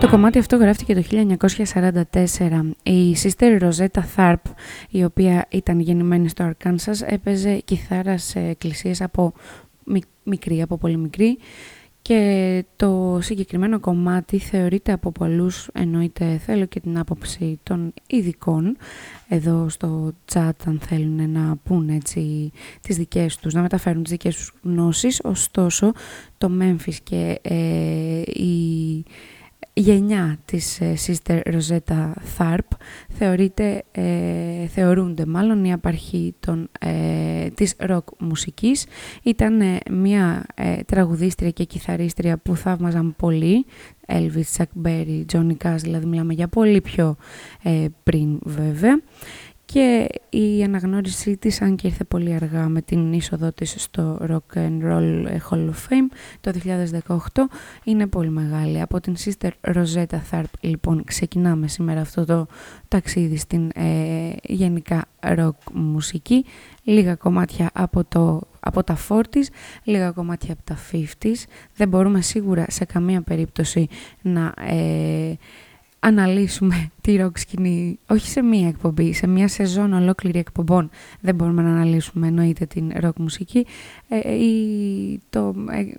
κομμάτι αυτό γράφτηκε το 1944. Η Sister Rosetta Tharpe, η οποία ήταν γεννημένη στο Arkansas, έπαιζε κιθάρα σε εκκλησίες από πολύ μικρή, και το συγκεκριμένο κομμάτι θεωρείται από πολλούς, εννοείται θέλω και την άποψη των ειδικών εδώ στο chat, αν θέλουν να πούν έτσι τις δικές τους, να μεταφέρουν τις δικές τους γνώσεις. Ωστόσο το Memphis και η γενιά της Sister Rosetta Tharpe θεωρούνται μάλλον η απαρχή της rock μουσικής. Ήταν μια τραγουδίστρια και κιθαρίστρια που θαύμαζαν πολύ, Elvis, Chuck Berry, Johnny Cash, δηλαδή μιλάμε για πολύ πιο πριν βέβαια. Και η αναγνώρισή της, αν και ήρθε πολύ αργά με την είσοδό της στο Rock and Roll Hall of Fame το 2018, είναι πολύ μεγάλη. Από την Sister Rosetta Tharpe λοιπόν ξεκινάμε σήμερα αυτό το ταξίδι στην γενικά rock μουσική. Λίγα κομμάτια από τα 40s, λίγα κομμάτια από τα 50s. Δεν μπορούμε σίγουρα σε καμία περίπτωση να αναλύσουμε τη rock σκηνή, όχι σε μία εκπομπή, σε μία σεζόν ολόκληρη εκπομπών δεν μπορούμε να αναλύσουμε εννοείται την rock μουσική. Το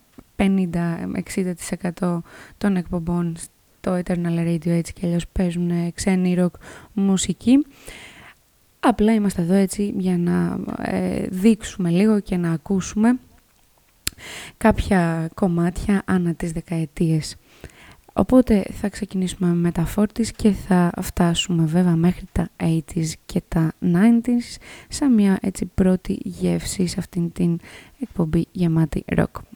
50-60% των εκπομπών στο Eternal Radio έτσι και αλλιώς παίζουν ξένη rock μουσική. Απλά είμαστε εδώ έτσι για να δείξουμε λίγο και να ακούσουμε κάποια κομμάτια ανά τις δεκαετίες. Οπότε θα ξεκινήσουμε με τα 40s και θα φτάσουμε βέβαια μέχρι τα 80s και τα 90s σαν μια έτσι πρώτη γεύση σε αυτήν την εκπομπή γεμάτη rock.